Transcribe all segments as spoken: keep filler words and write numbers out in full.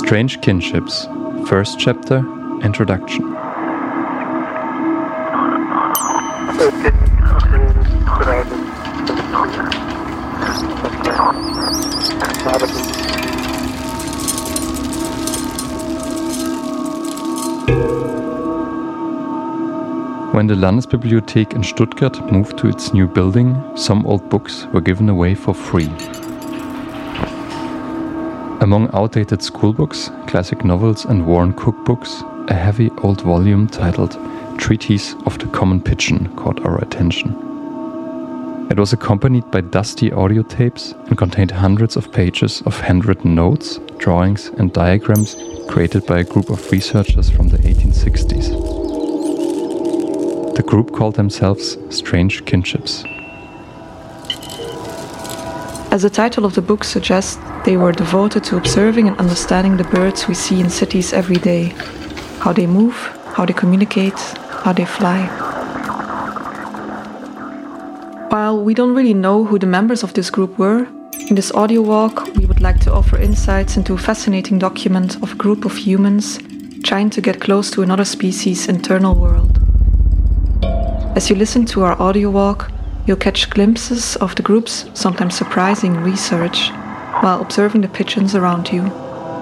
Strange Kinships, First Chapter, Introduction. When the Landesbibliothek in Stuttgart moved to its new building, some old books were given away for free. Among outdated schoolbooks, classic novels and worn cookbooks, a heavy old volume titled Treatise of the Common Pigeon caught our attention. It was accompanied by dusty audio tapes and contained hundreds of pages of handwritten notes, drawings and diagrams created by a group of researchers from the eighteen sixties. The group called themselves Strange Kinships. As the title of the book suggests, they were devoted to observing and understanding the birds we see in cities every day. How they move, how they communicate, how they fly. While we don't really know who the members of this group were, in this audio walk we would like to offer insights into a fascinating document of a group of humans trying to get close to another species' internal world. As you listen to our audio walk, you'll catch glimpses of the group's sometimes surprising research while observing the pigeons around you.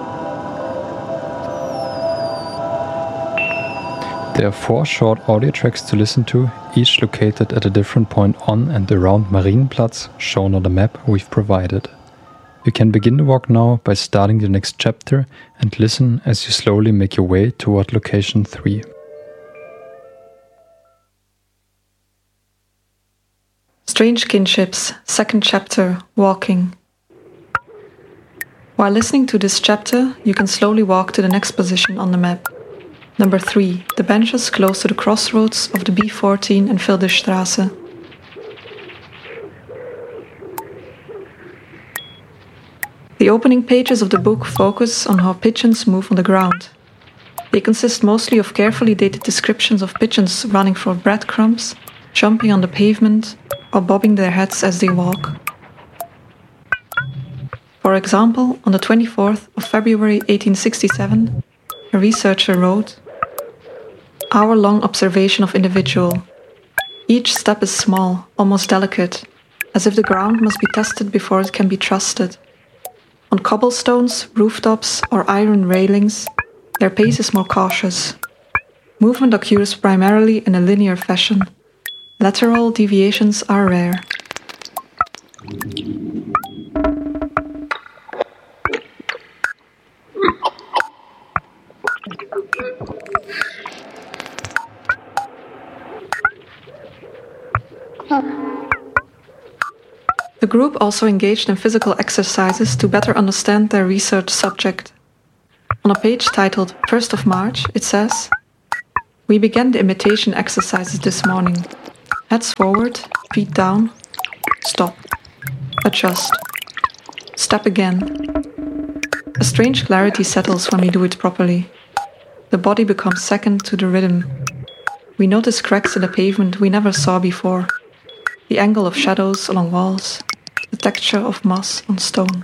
There are four short audio tracks to listen to, each located at a different point on and around Marienplatz, shown on the map we've provided. You can begin the walk now by starting the next chapter and listen as you slowly make your way toward location three. Strange Kinships, second chapter, Walking. While listening to this chapter, you can slowly walk to the next position on the map. Number three, the benches close to the crossroads of the B fourteen and Filderstraße. The opening pages of the book focus on how pigeons move on the ground. They consist mostly of carefully dated descriptions of pigeons running for breadcrumbs, jumping on the pavement, or bobbing their heads as they walk. For example, on the twenty-fourth of February eighteen sixty-seven, a researcher wrote, "Hour-long observation of individual. Each step is small, almost delicate, as if the ground must be tested before it can be trusted. On cobblestones, rooftops, or iron railings, their pace is more cautious. Movement occurs primarily in a linear fashion. Lateral deviations are rare." The group also engaged in physical exercises to better understand their research subject. On a page titled first of March, it says, "We began the imitation exercises this morning. Heads forward, feet down, stop, adjust, step again. A strange clarity settles when we do it properly. The body becomes second to the rhythm. We notice cracks in the pavement we never saw before, the angle of shadows along walls, the texture of moss on stone."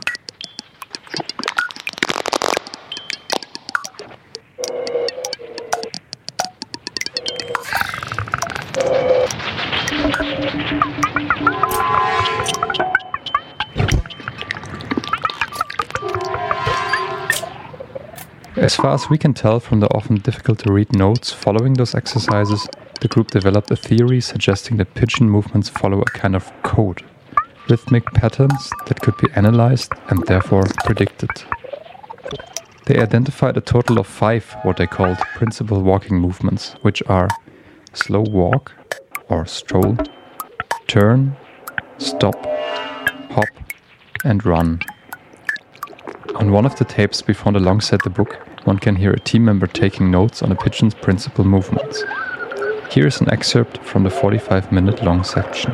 As far as we can tell from the often difficult to read notes following those exercises, the group developed a theory suggesting that pigeon movements follow a kind of code, rhythmic patterns that could be analyzed and therefore predicted. They identified a total of five what they called principal walking movements, which are slow walk or stroll, turn, stop, hop, and run. On one of the tapes we found alongside the book, one can hear a team member taking notes on a pigeon's principal movements. Here is an excerpt from the forty-five minute long section.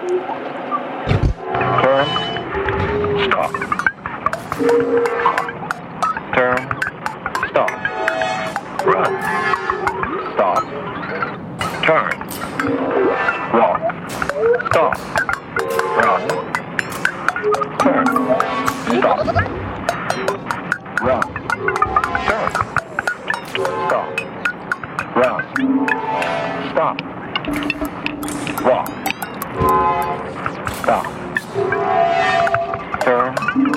Turn, stop. Turn, stop. Run, stop. Turn, walk, stop. Run, turn, stop. Run, Pause. Stop. Walk. Stop. Turn.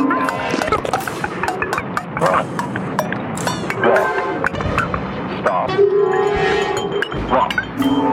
Run. Walk. Stop. Walk.